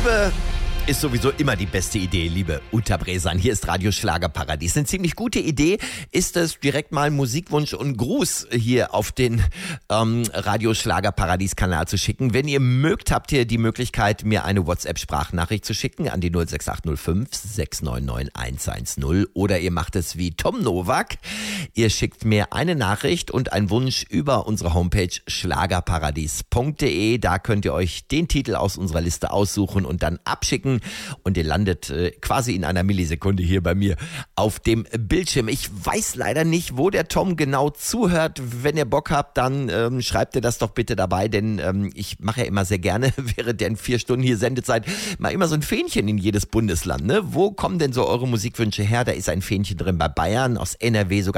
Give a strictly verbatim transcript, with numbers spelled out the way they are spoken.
Liebe ist sowieso immer die beste Idee, liebe Unterbresan. Hier ist Radio Schlagerparadies. Eine ziemlich gute Idee ist es, direkt mal Musikwunsch und Gruß hier auf den ähm, Radio Schlagerparadies-Kanal zu schicken. Wenn ihr mögt, habt ihr die Möglichkeit, mir eine WhatsApp-Sprachnachricht zu schicken an die null sechs acht null fünf sechs neun neun eins eins null. Oder ihr macht es wie Tom Nowak. Ihr schickt mir eine Nachricht und einen Wunsch über unsere Homepage schlagerparadies punkt de. Da könnt ihr euch den Titel aus unserer Liste aussuchen und dann abschicken. Und ihr landet äh, quasi in einer Millisekunde hier bei mir auf dem Bildschirm. Ich weiß leider nicht, wo der Tom genau zuhört. Wenn ihr Bock habt, dann ähm, schreibt ihr das doch bitte dabei, denn ähm, ich mache ja immer sehr gerne, während der vier Stunden hier Sendezeit, mal immer so ein Fähnchen in jedes Bundesland. Ne? Wo kommen denn so eure Musikwünsche her? Da ist ein Fähnchen drin bei Bayern, aus N R W sogar